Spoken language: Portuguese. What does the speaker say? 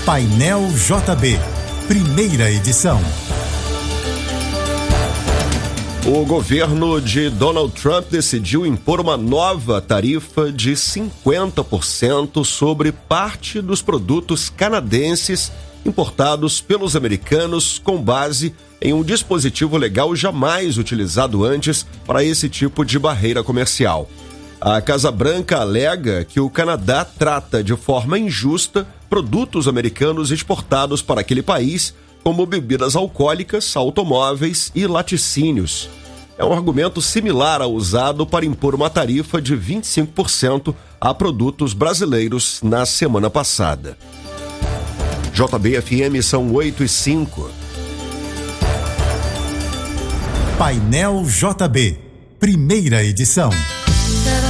Painel JB, primeira edição. O governo de Donald Trump decidiu impor uma nova tarifa de 50% sobre parte dos produtos canadenses importados pelos americanos com base em um dispositivo legal jamais utilizado antes para esse tipo de barreira comercial. A Casa Branca alega que o Canadá trata de forma injusta produtos americanos exportados para aquele país, como bebidas alcoólicas, automóveis e laticínios. É um argumento similar ao usado para impor uma tarifa de 25% a produtos brasileiros na semana passada. JB-FM são 8h05. Painel JB, primeira edição.